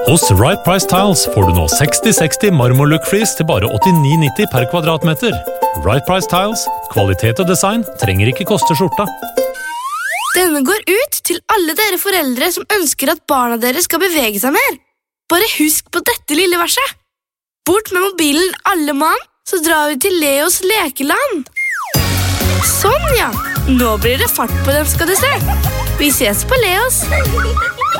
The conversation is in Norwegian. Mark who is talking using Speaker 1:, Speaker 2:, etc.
Speaker 1: Hos Right Price Tiles får du nå 60-60 marmorlook-flis til bare 89,90 per kvadratmeter. Right Price Tiles, kvalitet og design trenger ikke koste skjorta.
Speaker 2: Denne går ut til alle dere foreldre som ønsker at barna deres skal bevege seg mer. Bare husk på dette lille verset. Bort med mobilen alle mann, så drar vi til Leos lekeland. Sånn ja, nå blir det fart på dem skal du se. Vi ses på Leos.